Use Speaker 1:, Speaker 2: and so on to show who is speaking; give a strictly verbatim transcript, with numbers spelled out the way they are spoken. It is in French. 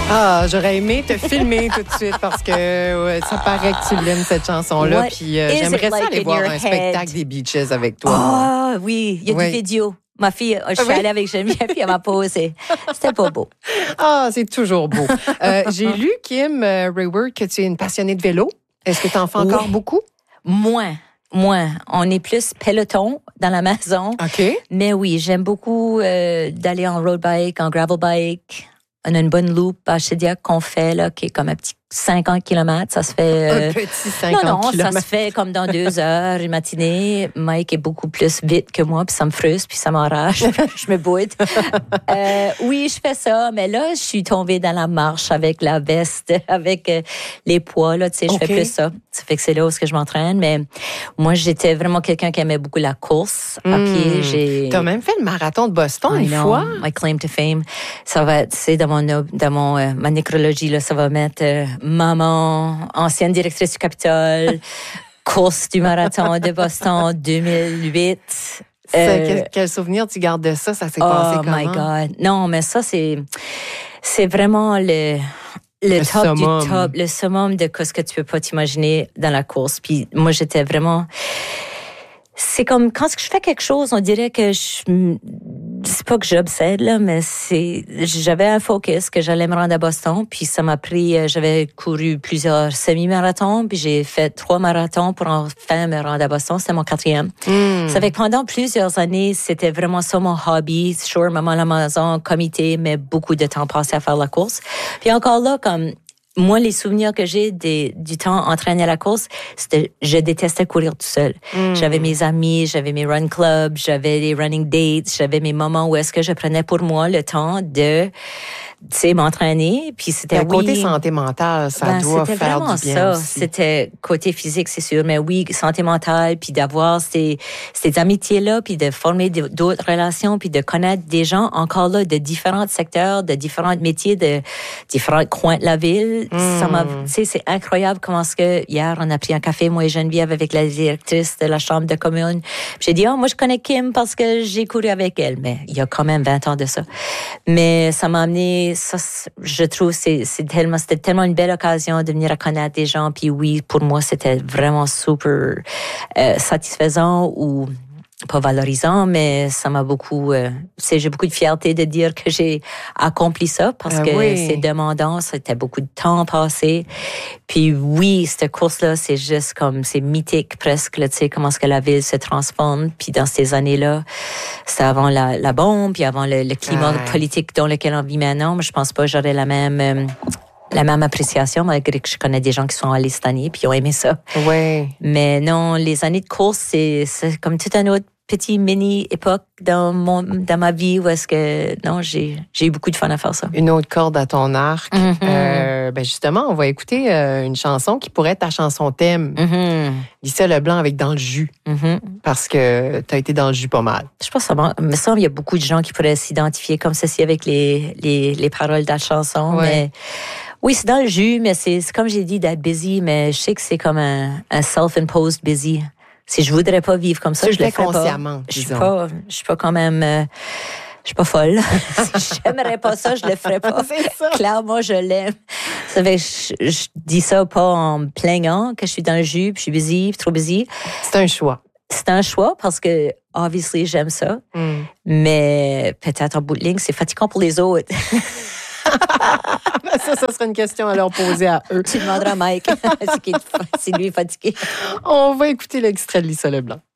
Speaker 1: Ah, j'aurais aimé te filmer tout de suite parce que ouais, ça paraît que tu l'aimes, cette chanson-là. Puis euh, j'aimerais ça
Speaker 2: like
Speaker 1: aller voir un
Speaker 2: head?
Speaker 1: spectacle des Beaches avec toi.
Speaker 2: Ah, oui, il y a
Speaker 1: oui.
Speaker 2: des vidéos. Ma fille, je suis
Speaker 1: oui.
Speaker 2: allée avec Geneviève, puis elle m'a posé. C'était pas beau.
Speaker 1: Ah, c'est toujours beau. euh, j'ai lu, Kim euh, Rayward, que tu es une passionnée de vélo. Est-ce que tu en fais
Speaker 2: oui.
Speaker 1: encore beaucoup?
Speaker 2: Moins. Moins. On est plus peloton dans la maison.
Speaker 1: OK.
Speaker 2: Mais oui, j'aime beaucoup euh, d'aller en road bike, en gravel bike. On a une bonne loop à Shediac qu'on fait, là, qui est comme un petit cinquante kilomètres. Ça se fait...
Speaker 1: Euh, un petit cinquante
Speaker 2: non, non,
Speaker 1: kilomètres.
Speaker 2: ça se fait comme dans deux heures, une matinée. Mike est beaucoup plus vite que moi, puis ça me frustre, puis ça m'enrage. Je me boude. euh, oui, je fais ça, mais là, je suis tombée dans la marche avec la veste, avec euh, les poids, là, tu sais, je
Speaker 1: okay.
Speaker 2: fais plus ça. Ça fait que c'est là où que je m'entraîne, mais moi, j'étais vraiment quelqu'un qui aimait beaucoup la course à
Speaker 1: mmh.
Speaker 2: pied. J'ai...
Speaker 1: T'as même fait le marathon de Boston
Speaker 2: I
Speaker 1: une
Speaker 2: know,
Speaker 1: fois?
Speaker 2: My claim to fame. Ça va être, c'est dans mon, dans mon, euh, ma nécrologie, là, ça va mettre euh, maman, ancienne directrice du Capitole, course du marathon de Boston deux mille huit.
Speaker 1: Euh, quel, quel souvenir tu gardes de ça? Ça s'est
Speaker 2: oh
Speaker 1: passé comment?
Speaker 2: Oh my God. Non, mais ça, c'est, c'est vraiment le, le, le top summum. du top, le summum de ce que tu peux pas t'imaginer dans la course. Puis moi, j'étais vraiment... C'est comme quand je fais quelque chose, on dirait que je... C'est pas que j'obsède, là, mais c'est... J'avais un focus que j'allais me rendre à Boston, puis ça m'a pris... J'avais couru plusieurs semi-marathons, puis j'ai fait trois marathons pour enfin me rendre à Boston. C'était mon quatrième. Mm. Ça fait que pendant plusieurs années, c'était vraiment ça mon hobby. Sure, maman à la maison, comité, mais beaucoup de temps passé à faire la course. Puis encore là, comme... Moi, les souvenirs que j'ai des, du temps entraîné à la course, c'était, je détestais courir tout seul. Mm. J'avais mes amis, j'avais mes run clubs, j'avais les running dates, j'avais mes moments où est-ce que je prenais pour moi le temps de, tu sais, m'entraîner. Puis c'était,
Speaker 1: le côté
Speaker 2: oui,
Speaker 1: santé mentale, ça
Speaker 2: ben,
Speaker 1: doit faire du bien
Speaker 2: ça.
Speaker 1: aussi.
Speaker 2: C'était côté physique, c'est sûr, mais oui, santé mentale, puis d'avoir ces, ces amitiés-là, puis de former d'autres relations, puis de connaître des gens encore là de différents secteurs, de différents métiers, de différents coins de la ville. Mm. Ça m'a, tu sais, c'est incroyable comment est-ce que hier on a pris un café, moi et Geneviève, avec la directrice de la chambre de commune. Puis j'ai dit, oh, moi je connais Kim parce que j'ai couru avec elle, mais il y a quand même vingt ans de ça. Mais ça m'a amené ça, je trouve, c'est, c'est tellement, c'était tellement une belle occasion de venir à connaître des gens. Puis oui, pour moi, c'était vraiment super euh, satisfaisant ou pas valorisant, mais ça m'a beaucoup, euh, c'est, j'ai beaucoup de fierté de dire que j'ai accompli ça parce euh, que oui. c'est demandant, c'était beaucoup de temps passé. Puis oui, cette course-là, c'est juste comme, c'est mythique presque, là, tu sais, comment est-ce que la ville se transforme. Puis dans ces années-là, c'était avant la, la bombe, puis avant le, le climat ah. politique dans lequel on vit maintenant. Mais je pense pas que j'aurais la même... Euh, la même appréciation, malgré que je connais des gens qui sont allés cette année puis ont aimé ça.
Speaker 1: Oui.
Speaker 2: Mais non, les années de course, c'est, c'est comme toute une autre petite mini-époque dans, mon, dans ma vie où est-ce que, non, j'ai, j'ai eu beaucoup de fun à faire ça.
Speaker 1: Une autre corde à ton arc. Mm-hmm. Euh, ben justement, on va écouter euh, une chanson qui pourrait être ta chanson thème. Mm-hmm. Lisa Leblanc avec Dans le jus. Mm-hmm. Parce que tu as été dans le jus pas mal.
Speaker 2: Je pense que ça me semble qu'il y a beaucoup de gens qui pourraient s'identifier comme ceci avec les, les, les paroles de la chanson. Ouais. Mais oui, c'est dans le jus, mais c'est, c'est comme j'ai dit, d'être busy, mais je sais que c'est comme un, un self-imposed busy. Si je voudrais pas vivre comme ça,
Speaker 1: tu
Speaker 2: je le ferais
Speaker 1: consciemment,
Speaker 2: pas. Je suis pas, je suis pas quand même, euh, je suis pas folle. Si j'aimerais pas ça, je le ferais pas.
Speaker 1: C'est ça.
Speaker 2: Clairement, je l'aime. Ça fait que je, je dis ça pas en me plaignant que je suis dans le jus, puis je suis busy, puis trop busy.
Speaker 1: C'est un choix.
Speaker 2: C'est un choix parce que, obviously, j'aime ça. Mm. Mais peut-être en bout de ligne, c'est fatigant pour les autres.
Speaker 1: Ça, ça serait une question à leur poser à eux.
Speaker 2: Tu demanderas à Mike si lui est fatigué.
Speaker 1: On va écouter l'extrait de Lisa Leblanc.